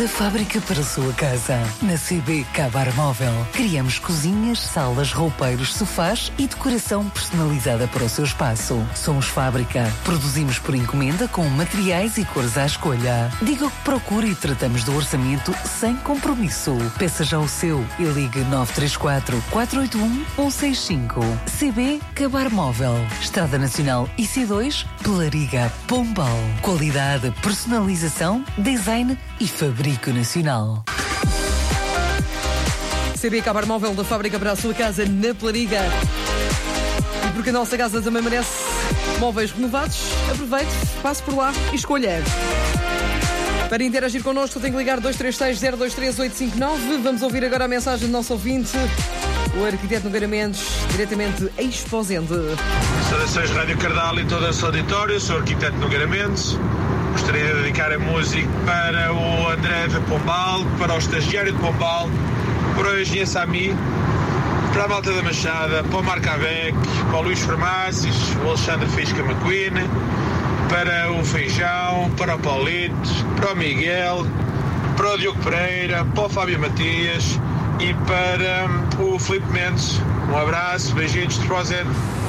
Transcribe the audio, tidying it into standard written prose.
Da fábrica para a sua casa. Na CB Cabar Móvel. Criamos cozinhas, salas, roupeiros, sofás e decoração personalizada para o seu espaço. Somos fábrica. Produzimos por encomenda com materiais e cores à escolha. Diga o que procura e tratamos do orçamento sem compromisso. Peça já o seu e ligue 934 481 165. CB Cabar Móvel. Estrada Nacional IC2, Pelariga, Pombal. Qualidade, personalização, design e fabrico nacional. CB Cabar Móvel, da fábrica para a sua casa na Pelariga. E porque a nossa casa também merece móveis renovados, aproveite, passe por lá e escolha. Para interagir connosco, tem que ligar 236-023-859. Vamos ouvir agora a mensagem do nosso ouvinte, o arquiteto Nogueira Mendes, diretamente a Exposende. Saudações Rádio Cardal e todo o seu auditório, sou o arquiteto Nogueira Mendes. Gostaria de dedicar a música para o André de Pombal, para o estagiário de Pombal, para o engenheiro Sami, para a Malta da Machada, para o Marco Avec, para o Luís Farmácios, o Alexandre Fisca McQueen, para o Feijão, para o Paulito, para o Miguel, para o Diogo Pereira, para o Fábio Matias e para o Filipe Mendes. Um abraço, beijinhos de Exposende.